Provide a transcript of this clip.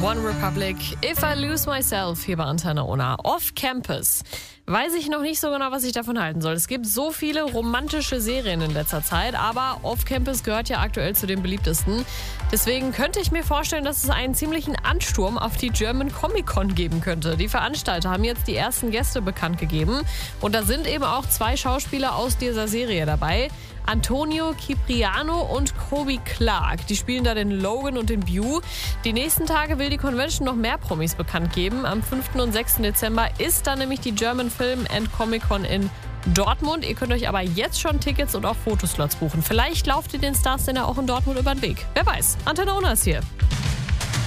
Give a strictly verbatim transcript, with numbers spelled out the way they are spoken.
One Republic, If I Lose Myself, hier bei Antenne Ona. Off Campus. Weiß ich noch nicht so genau, was ich davon halten soll. Es gibt so viele romantische Serien in letzter Zeit, aber Off Campus gehört ja aktuell zu den beliebtesten. Deswegen könnte ich mir vorstellen, dass es einen ziemlichen Ansturm auf die German Comic Con geben könnte. Die Veranstalter haben jetzt die ersten Gäste bekannt gegeben und da sind eben auch zwei Schauspieler aus dieser Serie dabei. Antonio Cipriano und Kobe Clark. Die spielen da den Logan und den Bew. Die nächsten Tage will die Convention noch mehr Promis bekannt geben. Am fünften und sechsten Dezember ist dann nämlich die German Film and Comic Con in Dortmund. Ihr könnt euch aber jetzt schon Tickets und auch Fotoslots buchen. Vielleicht lauft ihr den Stars denn ja auch in Dortmund über den Weg. Wer weiß. Antenne Ona ist hier.